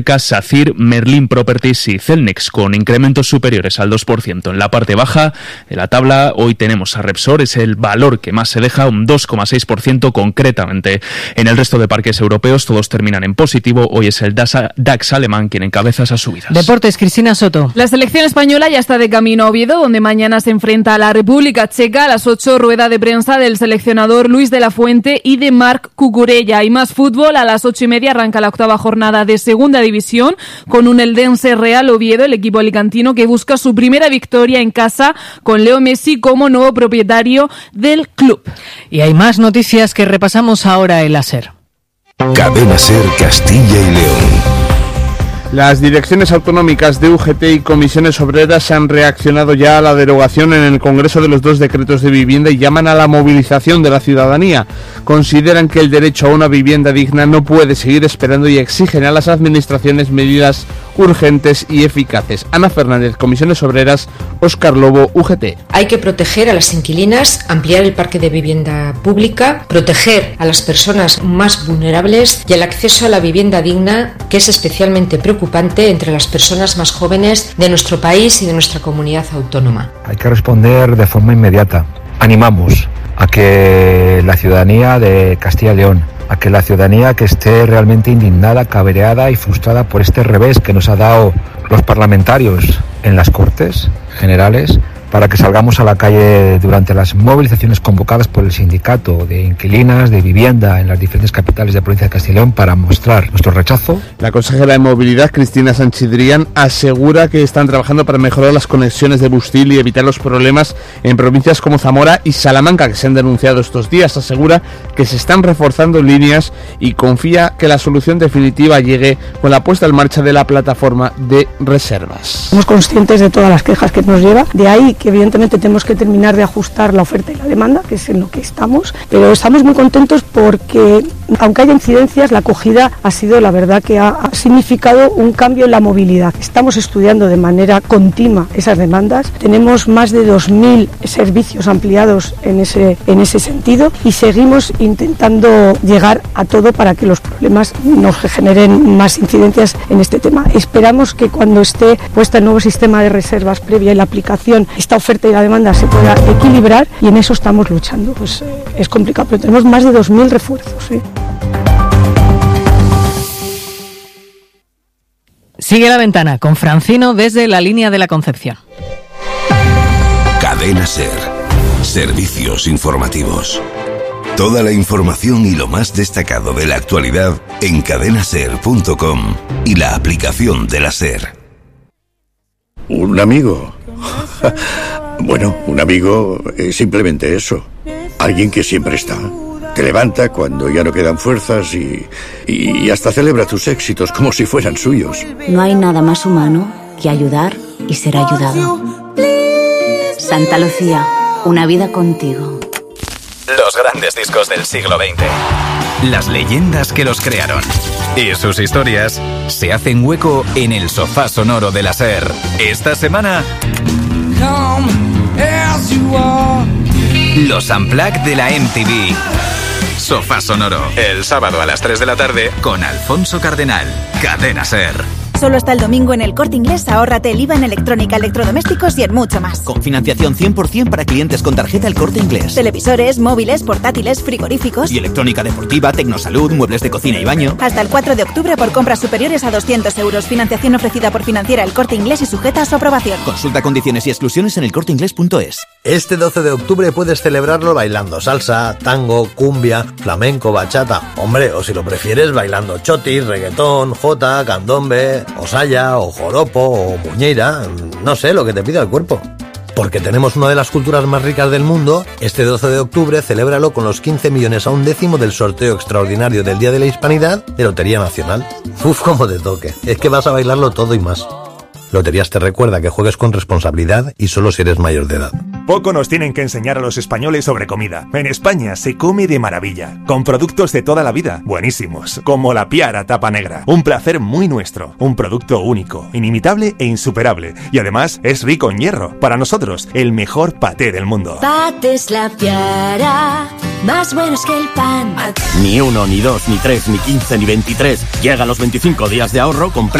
SACIR, Merlin Properties y Celnex, con incrementos superiores al 2%. En la parte baja de la tabla hoy tenemos a Repsol, es el valor que más se deja, un 2,6% concretamente. En el resto de parques europeos todos terminan en positivo. Hoy es el DAX alemán quien encabeza esas subidas. Deportes, Cristina Soto. La selección española ya está de camino a Oviedo, donde mañana se enfrenta a la República Checa. A las 8, rueda de prensa del seleccionador Luis de la Fuente y de Marc Cucurella. Y más fútbol, a las 8:30 arranca la octava jornada de Segunda División con un Eldense Real Oviedo, el equipo alicantino que busca su primera victoria en casa con Leo Messi como nuevo propietario del club. Y hay más noticias que repasamos ahora en la SER. Cadena SER Castilla y León. Las direcciones autonómicas de UGT y comisiones obreras han reaccionado ya a la derogación en el Congreso de los 2 decretos de vivienda y llaman a la movilización de la ciudadanía. Consideran que el derecho a una vivienda digna no puede seguir esperando y exigen a las administraciones medidas urgentes y eficaces. Ana Fernández, comisiones obreras, Óscar Lobo, UGT. Hay que proteger a las inquilinas, ampliar el parque de vivienda pública, proteger a las personas más vulnerables y el acceso a la vivienda digna, que es especialmente preocupante entre las personas más jóvenes de nuestro país y de nuestra comunidad autónoma. Hay que responder de forma inmediata. Animamos a que la ciudadanía de Castilla y León, a que la ciudadanía que esté realmente indignada, cabreada y frustrada por este revés que nos ha dado los parlamentarios en las Cortes Generales, para que salgamos a la calle durante las movilizaciones convocadas por el sindicato de inquilinas de vivienda en las diferentes capitales de la provincia de Castilla y León para mostrar nuestro rechazo. La consejera de Movilidad, Cristina Sanchidrián, asegura que están trabajando para mejorar las conexiones de Bustil y evitar los problemas en provincias como Zamora y Salamanca que se han denunciado estos días. Asegura que se están reforzando líneas y confía que la solución definitiva llegue con la puesta en marcha de la plataforma de reservas. Somos conscientes de todas las quejas que nos lleva, de ahí que evidentemente tenemos que terminar de ajustar la oferta y la demanda, que es en lo que estamos, pero estamos muy contentos porque, aunque haya incidencias, la acogida ha sido, la verdad, que ha significado un cambio en la movilidad. Estamos estudiando de manera continua esas demandas, tenemos más de 2.000 servicios ampliados en ese sentido y seguimos intentando llegar a todo para que los problemas no generen más incidencias en este tema. Esperamos que cuando esté puesta el nuevo sistema de reservas previa y la aplicación, esta oferta y la demanda se pueda equilibrar y en eso estamos luchando. Pues es complicado, pero tenemos más de 2.000 refuerzos. Sigue La Ventana con Francino desde la línea de la Concepción. Cadena SER. Servicios informativos. Toda la información y lo más destacado de la actualidad en cadenaser.com y la aplicación de la SER. ¿Un amigo? Bueno, un amigo es simplemente eso. Alguien que siempre está. Te levanta cuando ya no quedan fuerzas y hasta celebra tus éxitos como si fueran suyos. No hay nada más humano que ayudar y ser ayudado. Santa Lucía, una vida contigo. Los grandes discos del siglo XX. Las leyendas que los crearon. Y sus historias se hacen hueco en el sofá sonoro de la SER. Esta semana, los Unplugged de la MTV. Sofá sonoro. El sábado a las 3 de la tarde con Alfonso Cardenal. Cadena SER. Solo hasta el domingo en El Corte Inglés ahórrate el IVA en electrónica, electrodomésticos y en mucho más. Con financiación 100% para clientes con tarjeta El Corte Inglés. Televisores, móviles, portátiles, frigoríficos. Y electrónica deportiva, tecnosalud, muebles de cocina y baño. Hasta el 4 de octubre por compras superiores a 200 euros. Financiación ofrecida por Financiera El Corte Inglés y sujeta a su aprobación. Consulta condiciones y exclusiones en elcorteingles.es. Este 12 de octubre puedes celebrarlo bailando salsa, tango, cumbia, flamenco, bachata. Hombre, o si lo prefieres, bailando chotis, reggaetón, jota, candombe, o saya, o joropo, o muñeira, no sé, lo que te pida el cuerpo. Porque tenemos una de las culturas más ricas del mundo, este 12 de octubre celébralo con los 15 millones a un décimo del sorteo extraordinario del Día de la Hispanidad de Lotería Nacional. Uf, cómo te toque, es que vas a bailarlo todo y más. Loterías te recuerda que juegues con responsabilidad y solo si eres mayor de edad. Poco nos tienen que enseñar a los españoles sobre comida. En España se come de maravilla, con productos de toda la vida, buenísimos, como la Piara Tapa Negra. Un placer muy nuestro, un producto único, inimitable e insuperable. Y además es rico en hierro. Para nosotros, el mejor paté del mundo. Patés La Piara, más buenos que el pan. Ni 1, ni 2, ni 3, ni 15, ni 23. Llega a los 25 días de ahorro con